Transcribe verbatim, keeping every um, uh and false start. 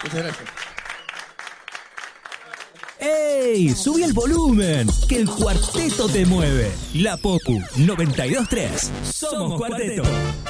Muchas gracias. ¡Ey! Subí el volumen, que el cuarteto te mueve. La Popu noventa y dos tres. Somos Cuarteto.